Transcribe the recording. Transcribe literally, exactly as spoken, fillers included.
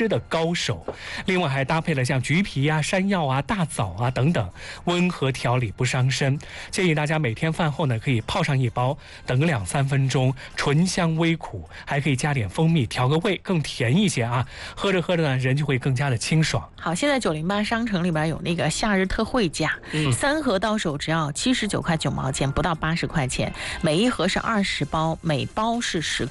湿的高手。另外还搭配了像橘皮啊、山药啊、大枣啊等等，温和调理不伤身。建议大家每天饭后呢可以泡上一包，等个两三分钟，醇香微苦，还可以加点蜂蜜调个味，更甜一些啊。喝着喝着呢，人就会更加的清爽。 好，现在九零八商城里边有那个夏日特惠价，嗯、三盒到手只要七十九块九毛钱，不到八十块钱，每一盒是二十包，每包是十